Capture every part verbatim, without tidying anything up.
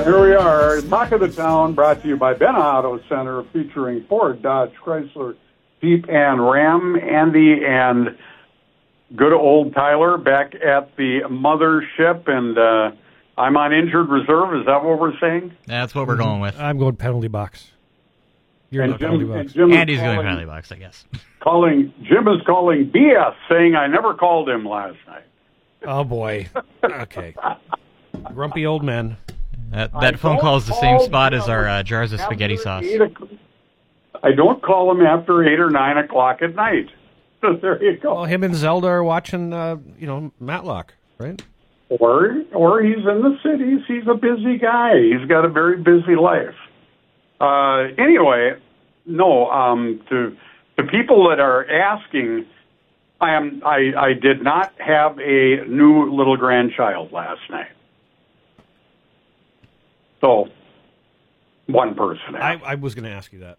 Here we are, Talk of the Town, brought to you by Ben Auto Center, featuring Ford, Dodge, Chrysler, Jeep, and Ram. Andy and good old Tyler back at the mothership, and uh, I'm on injured reserve. Is that what we're saying? That's what we're going with. I'm going penalty box. You're and not Jim, penalty box. and Jim Andy's calling, going penalty box, I guess. Calling Jim is calling B S, saying I never called him last night. Oh boy. Okay. Grumpy old man. That, that phone call is the same spot as our uh, jars of spaghetti sauce. I don't call him after eight or nine o'clock at night. So there you go. Well, him and Zelda are watching, uh, you know, Matlock, right? Or, or he's in the cities. He's a busy guy. He's got a very busy life. Uh, anyway, no. Um, to to people that are asking, I am. I, I did not have a new little grandchild last night. So, one person. I, I was going to ask you that.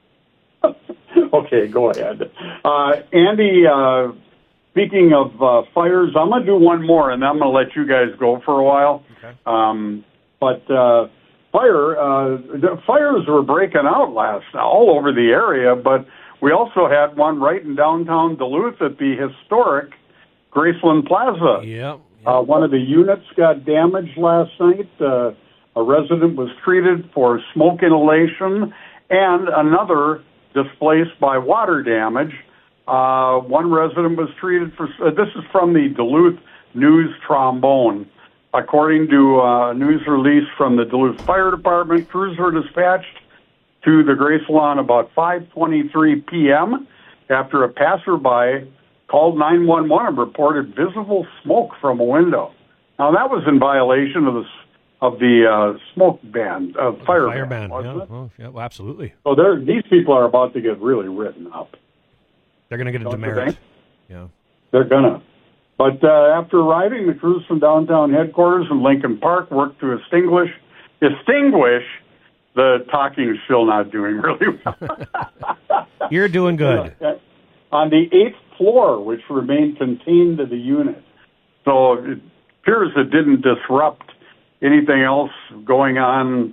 Okay, go ahead. Uh, Andy, uh, speaking of uh, fires, I'm going to do one more, and then I'm going to let you guys go for a while. Okay. Um, but uh, fire, uh, the fires were breaking out last all over the area, but we also had one right in downtown Duluth at the historic Graceland Plaza. Yeah. Uh, one of the units got damaged last night. Uh, a resident was treated for smoke inhalation, and another displaced by water damage. Uh, one resident was treated for, uh, this is from the Duluth News Trombone. According to a news release from the Duluth Fire Department, crews were dispatched to the Graceland about five twenty-three p.m. after a passerby called nine one one and reported visible smoke from a window. Now, that was in violation of the of the uh, smoke ban, uh, fire, Fire ban, ban, wasn't yeah. it? Well, yeah, well, absolutely. So they're, these people are about to get really written up. They're going to get a Don't you demerit. think? Yeah. They're gonna. But uh, after arriving, the crews from downtown headquarters in Lincoln Park worked to extinguish, extinguish the talking is still not doing really well. You're doing good. On the eighth floor, which remained contained to the unit. So it appears it didn't disrupt anything else going on.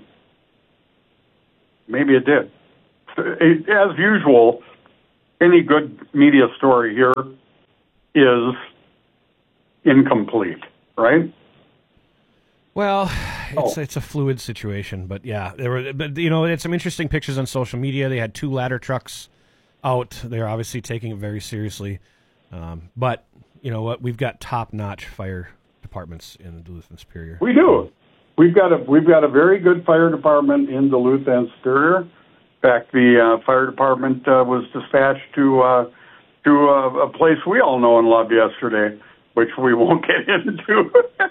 Maybe it did. As usual, any good media story here is incomplete, right? Well, it's Oh. it's a fluid situation, but yeah, there were. But you know, it's some interesting pictures on social media. They had two ladder trucks out. They're obviously taking it very seriously. Um, but you know what? We've got top-notch fire departments in Duluth and Superior. We do. We've got a we've got a very good fire department in Duluth and Superior. In fact, the uh, fire department uh, was dispatched to uh, to a, a place we all know and love yesterday, which we won't get into.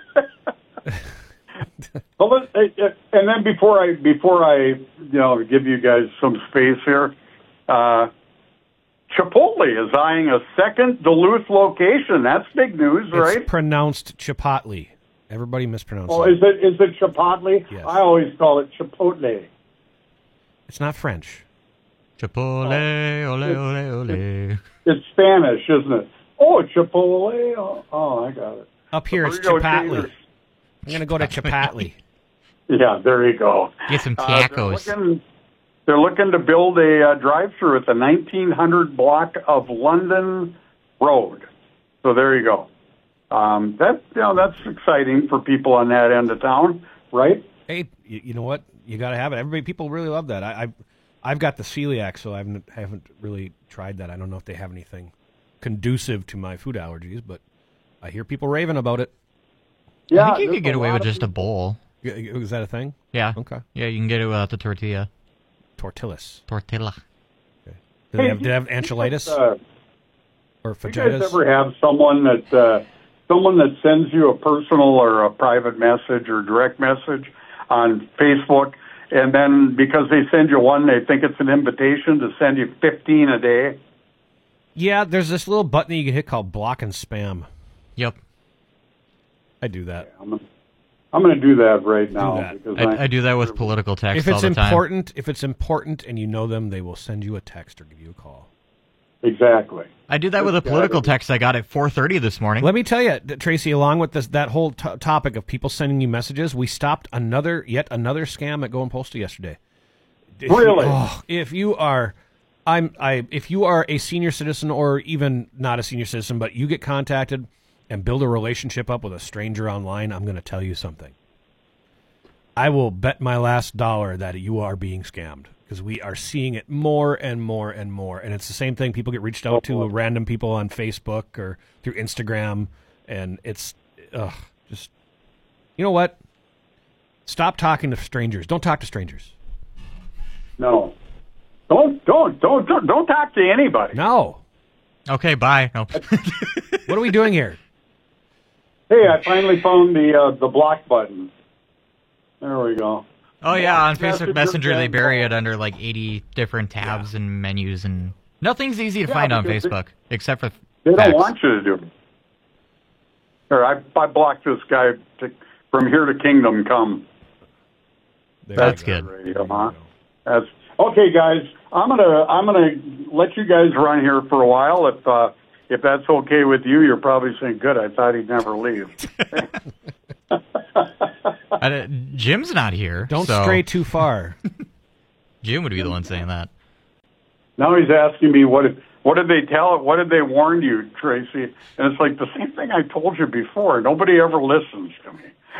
Well, let, and then before I before I you know give you guys some space here, uh, Chipotle is eyeing a second Duluth location. That's big news, right? It's pronounced Chipotle. Everybody mispronounced Oh, it. is it is it Chipotle? Yes. I always call it Chipotle. It's not French. Chipotle, ole, ole, ole. It's Spanish, isn't it? Oh, Chipotle. Oh, oh I got it. Up here, it's Burrito Chipotle. Cheaters. I'm going to go to Chipotle. Yeah, there you go. Get some Uh, they're, tacos. looking, they're looking to build a uh, drive-through at the nineteen hundred block of London Road. So there you go. Um, that you know that's exciting for people on that end of town, right? Hey, you, you know what? You got to have it. Everybody, people really love that. I, I've, I've got the celiac, so I haven't, haven't really tried that. I don't know if they have anything conducive to my food allergies, but I hear people raving about it. Yeah, I think you there's could get a away lot with of just a bowl. Y- y- Is that a thing? Yeah. Okay. Yeah, you can get it without the tortilla. Tortillas. Tortilla. Do they have, do they have enchiladas Uh, or do you guys fajitas? ever have someone that uh, someone that sends you a personal or a private message or direct message on Facebook, and then because they send you one, they think it's an invitation to send you fifteen a day? Yeah, there's this little button that you can hit called block and spam. Yep. I do that. I'm gonna, I'm going to do that right now. that. Because I, I do that with political text If all it's the time. important, if it's important and you know them, they will send you a text or give you a call. Exactly. I did that with a political text I got at four thirty this morning. Let me tell you, Tracy, along with this, that whole t- topic of people sending you messages, we stopped another, yet another scam at Go and Postal yesterday. Really? Oh, if you are, I'm, I, if you are a senior citizen or even not a senior citizen, but you get contacted and build a relationship up with a stranger online, I'm going to tell you something. I will bet my last dollar that you are being scammed. Because we are seeing it more and more and more. And it's the same thing. People get reached out to random people on Facebook or through Instagram. And it's, ugh, just, you know what? Stop talking to strangers. Don't talk to strangers. No. Don't, don't, don't, don't, don't talk to anybody. No. Okay, bye. No. What are we doing here? Hey, I finally found the uh, the block button. There we go. Oh, yeah, on Facebook Messenger, they bury it under like eighty different tabs yeah. and menus, and nothing's easy to yeah, find on Facebook, they, except for They facts. don't want you to do it. Here, I, I blocked this guy to, from here to Kingdom Come. There That's good. Radio, huh? That's, okay, guys, I'm gonna I'm gonna let you guys run here for a while. If uh, if that's okay with you, you're probably saying, good, I thought he'd never leave. Uh, Jim's not here. Don't so. stray too far. Jim would be the one saying that. Now he's asking me what did, what did they tell what did they warn you, Tracy? And it's like the same thing I told you before. Nobody ever listens to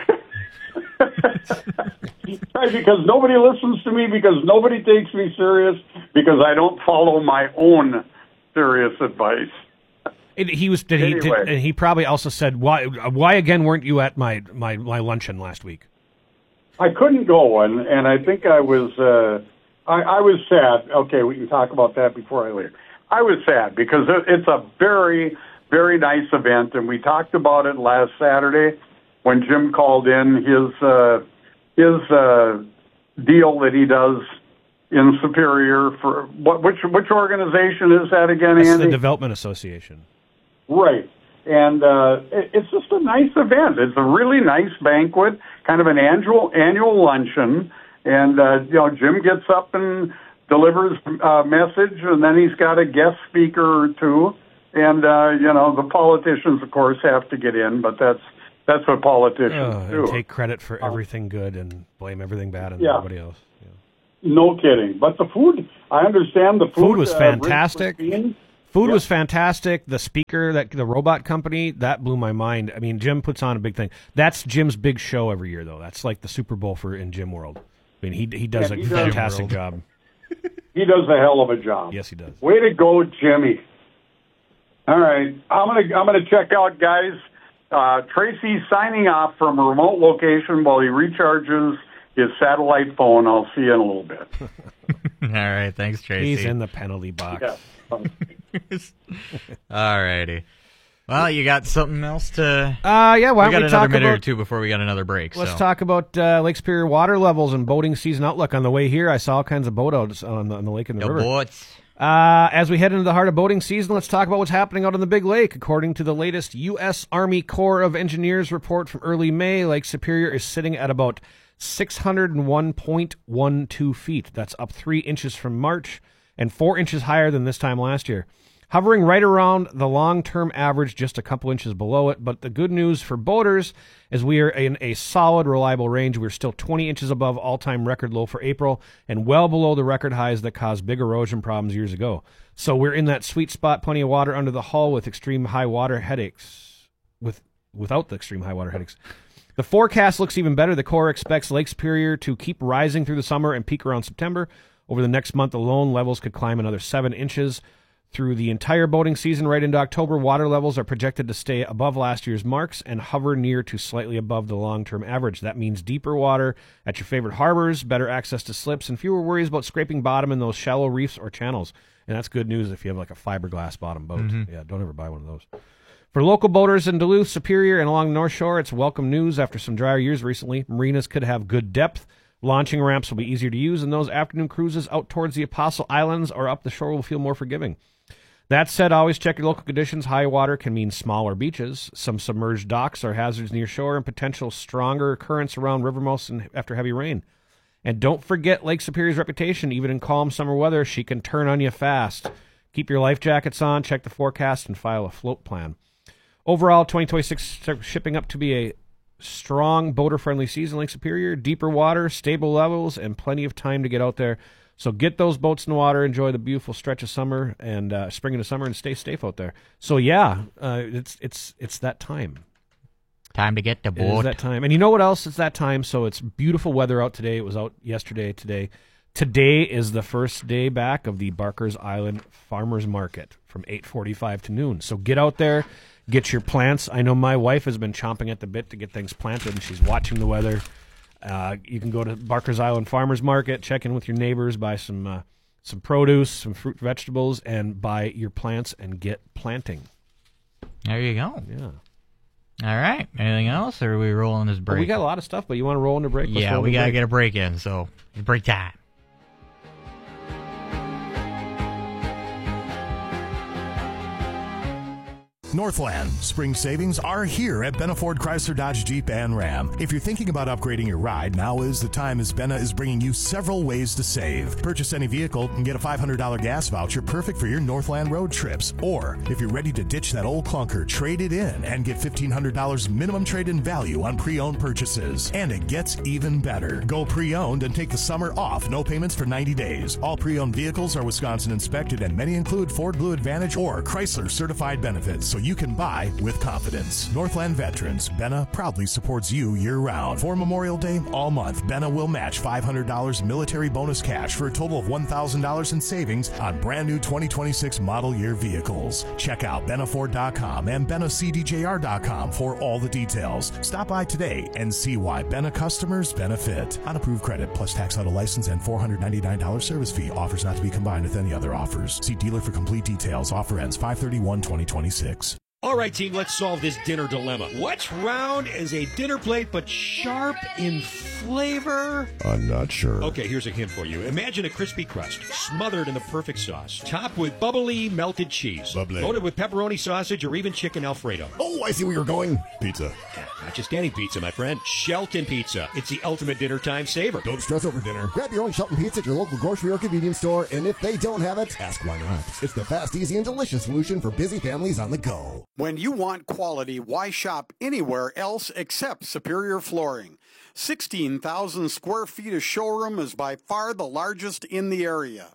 me. Right, because nobody listens to me, because nobody takes me serious, because I don't follow my own serious advice. It, he was. Did he? Anyway. Did, and he probably also said, "Why? Why again weren't you at my my, my luncheon last week?" I couldn't go, and and I think I was. Uh, I, I was sad. Okay, we can talk about that before I leave. I was sad because it, it's a very very nice event, and we talked about it last Saturday when Jim called in his uh, his uh, deal that he does in Superior for what? Which which organization is that again, That's Andy? the Development Association. Right. And uh, it, it's just a nice event. It's a really nice banquet, kind of an annual annual luncheon. And, uh, you know, Jim gets up and delivers a message, and then he's got a guest speaker or two. And, uh, you know, the politicians, of course, have to get in, but that's that's what politicians oh, do. And take credit for everything good and blame everything bad on yeah. everybody else. Yeah. No kidding. But the food, I understand the food, food was uh, fantastic. Food yep. was fantastic. The speaker, that the robot company, that blew my mind. I mean, Jim puts on a big thing. That's Jim's big show every year, though. That's like the Super Bowl for in Jim world. I mean, he he does yeah, a he fantastic does. job. He does a hell of a job. Yes, he does. Way to go, Jimmy. All right, I'm gonna I'm gonna check out, guys. Uh, Tracy's signing off from a remote location while he recharges his satellite phone. I'll see you in a little bit. All right, thanks, Tracy. He's in the penalty box. Yeah. All righty. Well, you got something else to... Uh, yeah, why we don't got we another talk minute about, or two before we got another break. Let's so. talk about uh, Lake Superior water levels and boating season outlook. On the way here, I saw all kinds of boat outs on the, on the lake and the Yo, river. Boats. Uh, as we head into the heart of boating season, let's talk about what's happening out on the Big Lake. According to the latest U S Army Corps of Engineers report from early May, Lake Superior is sitting at about six hundred one point one two feet. That's up three inches from March and four inches higher than this time last year. Hovering right around the long-term average, just a couple inches below it. But the good news for boaters is we are in a solid, reliable range. We're still twenty inches above all-time record low for April and well below the record highs that caused big erosion problems years ago. So we're in that sweet spot, plenty of water under the hull with extreme high water headaches, with without the extreme high water headaches. The forecast looks even better. The Corps expects Lake Superior to keep rising through the summer and peak around September. Over the next month alone, levels could climb another seven inches. Through the entire boating season right into October, water levels are projected to stay above last year's marks and hover near to slightly above the long-term average. That means deeper water at your favorite harbors, better access to slips, and fewer worries about scraping bottom in those shallow reefs or channels. And that's good news if you have like a fiberglass bottom boat. Mm-hmm. Yeah, don't ever buy one of those. For local boaters in Duluth, Superior, and along the North Shore, it's welcome news after some drier years recently. Marinas could have good depth. Launching ramps will be easier to use, and those afternoon cruises out towards the Apostle Islands or up the shore will feel more forgiving. That said, always check your local conditions. High water can mean smaller beaches. Some submerged docks are hazards near shore and potential stronger currents around river mouths after heavy rain. And don't forget Lake Superior's reputation. Even in calm summer weather, she can turn on you fast. Keep your life jackets on, check the forecast, and file a float plan. Overall, twenty twenty-six shipping up to be a strong boater-friendly season. Lake Superior, deeper water, stable levels, and plenty of time to get out there. So get those boats in the water, enjoy the beautiful stretch of summer and uh, spring into summer, and stay safe out there. So yeah, uh, it's it's it's that time. Time to get the boat. It is that time. And you know what else? It's that time. So it's beautiful weather out today. It was out yesterday, today. Today is the first day back of the Barker's Island Farmers Market from eight forty-five to noon. So get out there, get your plants. I know my wife has been chomping at the bit to get things planted, and she's watching the weather. Uh, you can go to Barker's Island Farmers Market, check in with your neighbors, buy some uh, some produce, some fruit, vegetables, and buy your plants and get planting. There you go. Yeah. All right. Anything else, or are we rolling this break? Well, we got a lot of stuff, but you want to roll into break? Let's yeah, roll we got to break. get a break in, so it's break time. Northland. Spring savings are here at Benna Ford Chrysler Dodge Jeep and Ram. If you're thinking about upgrading your ride, now is the time, as Benna is bringing you several ways to save. Purchase any vehicle and get a five hundred dollars gas voucher perfect for your Northland road trips. Or, if you're ready to ditch that old clunker, trade it in and get fifteen hundred dollars minimum trade-in value on pre-owned purchases. And it gets even better. Go pre-owned and take the summer off. No payments for ninety days. All pre-owned vehicles are Wisconsin inspected, and many include Ford Blue Advantage or Chrysler certified benefits, so you can buy with confidence. Northland Veterans, Benna proudly supports you year-round. For Memorial Day, all month, Benna will match five hundred dollars military bonus cash for a total of one thousand dollars in savings on brand new twenty twenty-six model year vehicles. Check out benna ford dot com and benna c d j r dot com for all the details. Stop by today and see why Benna customers benefit. On approved credit plus tax auto license and four hundred ninety-nine dollars service fee. Offers not to be combined with any other offers. See dealer for complete details. Offer ends five thirty-one twenty twenty-six. All right, team, let's solve this dinner dilemma. What's round as a dinner plate but sharp in flavor? I'm not sure. Okay, here's a hint for you. Imagine a crispy crust smothered in the perfect sauce, topped with bubbly melted cheese, Bubbly. loaded with pepperoni sausage or even chicken Alfredo. Oh, I see where you're going. Pizza. Not just any pizza, my friend. Shelton Pizza. It's the ultimate dinner time saver. Don't stress over dinner. Grab your own Shelton Pizza at your local grocery or convenience store, and if they don't have it, ask why not. It's the fast, easy, and delicious solution for busy families on the go. When you want quality, why shop anywhere else except Superior Flooring? sixteen thousand square feet of showroom is by far the largest in the area.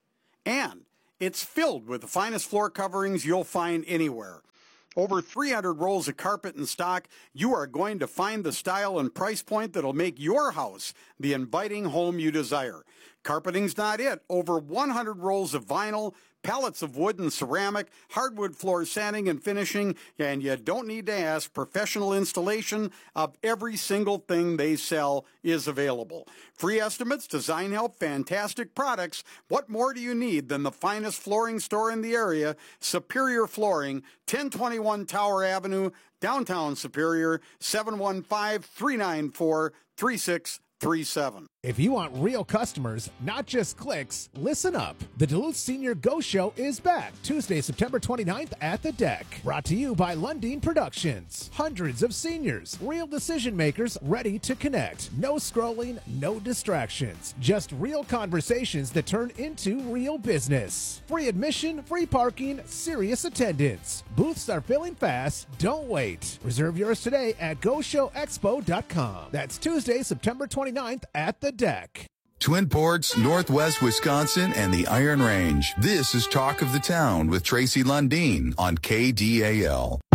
And it's filled with the finest floor coverings you'll find anywhere. Over three hundred rolls of carpet in stock, you are going to find the style and price point that'll make your house the inviting home you desire. Carpeting's not it. Over one hundred rolls of vinyl, pallets of wood and ceramic, hardwood floor sanding and finishing, and you don't need to ask, professional installation of every single thing they sell is available. Free estimates, design help, fantastic products. What more do you need than the finest flooring store in the area? Superior Flooring, ten twenty-one Tower Avenue, downtown Superior, seven one five, three nine four, three six three seven. If you want real customers, not just clicks, listen up. The Duluth Senior Go Show is back Tuesday, September twenty-ninth at the Deck. Brought to you by Lundeen Productions. Hundreds of seniors, real decision makers ready to connect. No scrolling, no distractions. Just real conversations that turn into real business. Free admission, free parking, serious attendance. Booths are filling fast. Don't wait. Reserve yours today at go show expo dot com. That's Tuesday, September twenty-ninth at the Deck. Twin Ports, Northwest Wisconsin, and the Iron Range. This is Talk of the Town with Tracy Lundeen on K D A L.